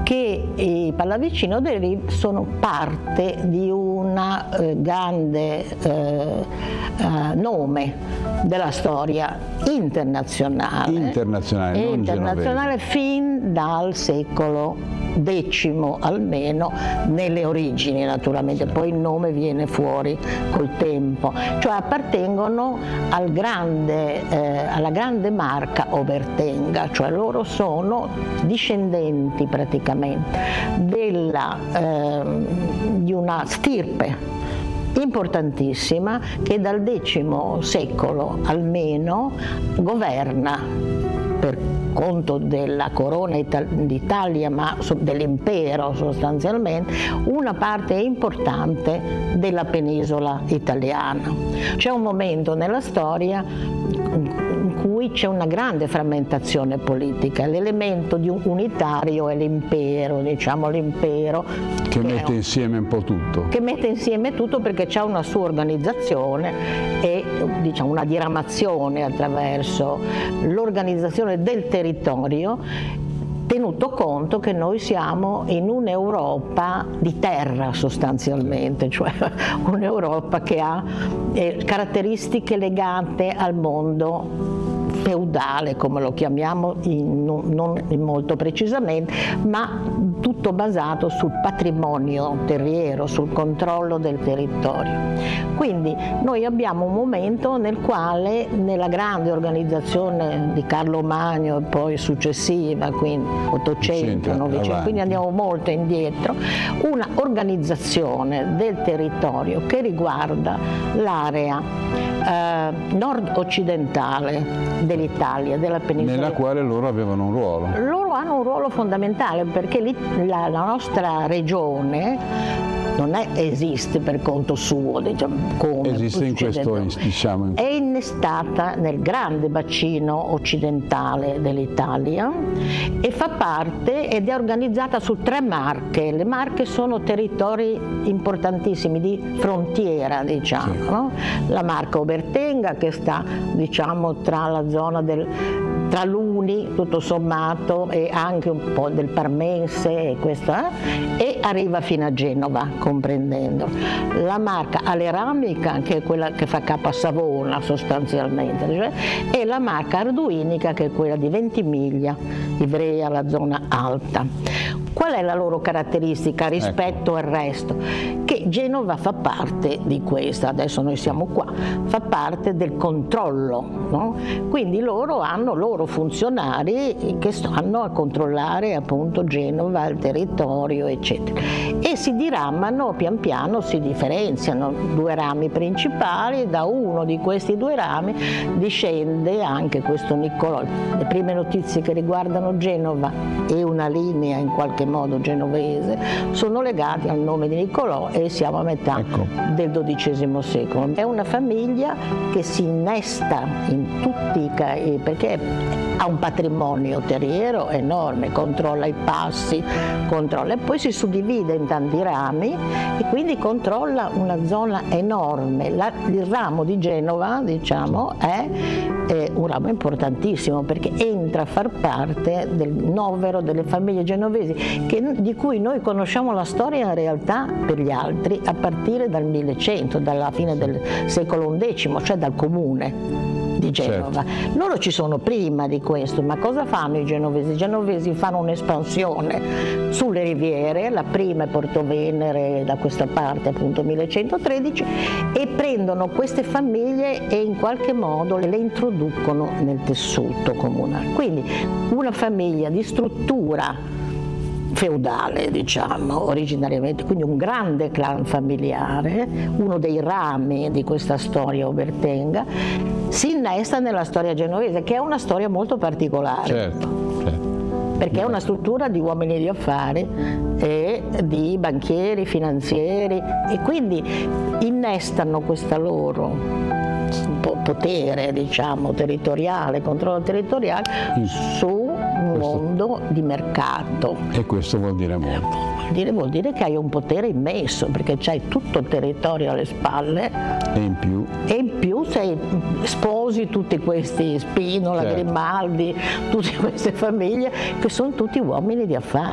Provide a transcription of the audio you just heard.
che i Pallavicino dei sono parte di una grande nome della storia internazionale fin dal secolo X almeno, nelle origini naturalmente, poi il nome viene fuori col tempo, cioè appartengono alla grande marca Obertenga, cioè loro sono discendenti praticamente di una stirpe importantissima che dal X secolo almeno governa per conto della corona d'Italia, ma dell'impero sostanzialmente, una parte importante della penisola italiana. C'è un momento nella storia in cui c'è una grande frammentazione politica, l'elemento unitario è l'impero, diciamo l'impero che mette insieme un po' tutto. Che mette insieme tutto perché c'è una sua organizzazione e diciamo una diramazione attraverso l'organizzazione del territorio, tenuto conto che noi siamo in un'Europa di terra sostanzialmente, cioè un'Europa che ha caratteristiche legate al mondo feudale, come lo chiamiamo, non molto precisamente, ma tutto basato sul patrimonio terriero, sul controllo del territorio. Quindi noi abbiamo un momento nel quale, nella grande organizzazione di Carlo Magno e poi successiva, quindi 800, 900, quindi andiamo molto indietro, una organizzazione del territorio che riguarda l'area nord-occidentale dell'Italia, della penisola. Nella quale loro avevano un ruolo. Loro hanno un ruolo fondamentale perché la nostra regione non esiste per conto suo, diciamo, come esiste in questo, diciamo. È innestata nel grande bacino occidentale dell'Italia e fa parte ed è organizzata su 3 marche. Le marche sono territori importantissimi di frontiera, diciamo, sì. No? La marca Obertenga che sta, diciamo, tra la zona tra l'Uni, tutto sommato, e anche un po' del Parmense e arriva fino a Genova, comprendendo. La marca Aleramica, che è quella che fa capo a Savona sostanzialmente, cioè, e la marca Arduinica, che è quella di Ventimiglia, Ivrea, la zona alta. Qual è la loro caratteristica rispetto al resto? Che Genova fa parte di questa, adesso noi siamo qua, fa parte del controllo, no? Quindi loro hanno loro funzionari che stanno a controllare appunto Genova, il territorio, eccetera. E si diramano pian piano, si differenziano 2 rami principali, da uno di questi 2 rami discende anche questo Niccolò. Le prime notizie che riguardano Genova e una linea in qualche modo genovese sono legati al nome di Niccolò e siamo a metà del XII secolo. È una famiglia che si innesta in tutti perché ha un patrimonio terriero enorme, controlla i passi, e poi si suddivide in tanti rami e quindi controlla una zona enorme. Il ramo di Genova, diciamo, è un ramo importantissimo perché entra a far parte del novero delle famiglie genovesi di cui noi conosciamo la storia in realtà per gli altri a partire dal 1100, dalla fine del secolo XI, cioè dal comune di Genova. Certo. Loro ci sono prima di questo, ma cosa fanno i genovesi? I genovesi fanno un'espansione sulle riviere, la prima è Portovenere, da questa parte appunto 1113, e prendono queste famiglie e in qualche modo le introducono nel tessuto comunale. Quindi una famiglia di struttura feudale, diciamo, originariamente, quindi un grande clan familiare, uno dei rami di questa storia obertenga, si innesta nella storia genovese, che è una storia molto particolare. Certo. Perché è una struttura di uomini di affari e di banchieri, finanzieri, e quindi innestano questa loro potere, diciamo, territoriale, controllo territoriale su un mondo di mercato. E questo vuol dire molto. Vuol dire che hai un potere immenso, perché c'hai tutto il territorio alle spalle e in più sposi tutti questi Spinola, certo. Grimaldi, tutte queste famiglie che sono tutti uomini di affari.